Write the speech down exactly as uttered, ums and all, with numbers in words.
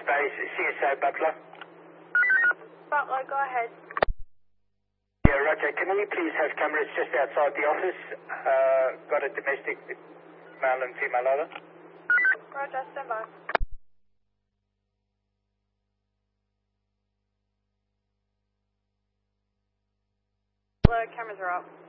base, C S O Butler. Butler, go ahead. Yeah, Roger. Can we please have cameras just outside the office? Uh, got a domestic male and female over. Roger, stand by. Butler, cameras are up.